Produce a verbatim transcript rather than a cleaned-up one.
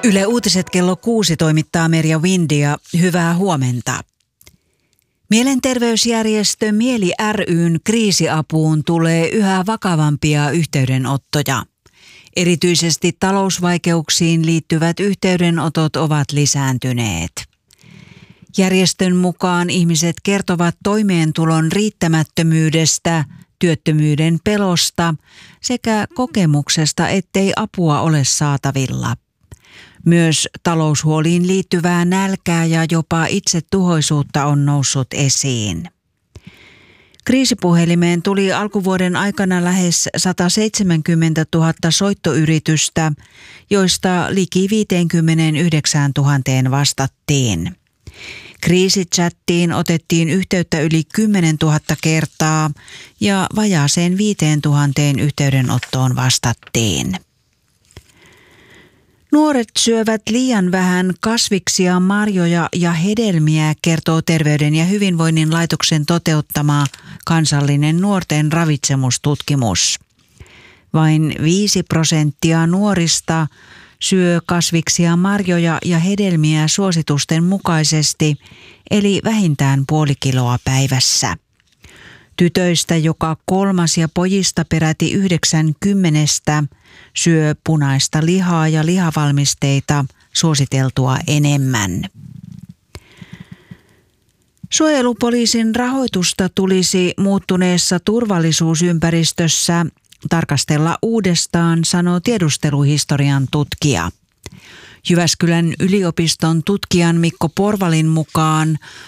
Yle Uutiset kello kuusi toimittaa Merja Windia. Hyvää huomenta. Mielenterveysjärjestö Mieli ry:n kriisiapuun tulee yhä vakavampia yhteydenottoja. Erityisesti talousvaikeuksiin liittyvät yhteydenotot ovat lisääntyneet. Järjestön mukaan ihmiset kertovat toimeentulon riittämättömyydestä, työttömyyden pelosta sekä kokemuksesta, ettei apua ole saatavilla. Myös taloushuoliin liittyvää nälkää ja jopa itsetuhoisuutta on noussut esiin. Kriisipuhelimeen tuli alkuvuoden aikana lähes sata seitsemänkymmentätuhatta soittoyritystä, joista liki viisikymmentäyhdeksäntuhatta vastattiin. Kriisichattiin otettiin yhteyttä yli kymmenentuhatta kertaa ja vajaaseen viisituhatta yhteydenottoon vastattiin. Nuoret syövät liian vähän kasviksia, marjoja ja hedelmiä, kertoo Terveyden ja hyvinvoinnin laitoksen toteuttama kansallinen nuorten ravitsemustutkimus. Vain viisi prosenttia nuorista syö kasviksia, marjoja ja hedelmiä suositusten mukaisesti, eli vähintään puoli kiloa päivässä. Tytöistä joka kolmas ja pojista peräti yhdeksän kymmenestä syö punaista lihaa ja lihavalmisteita suositeltua enemmän. Suojelupoliisin rahoitusta tulisi muuttuneessa turvallisuusympäristössä tarkastella uudestaan, sanoo tiedusteluhistorian tutkija. Jyväskylän yliopiston tutkijan Mikko Porvalin mukaan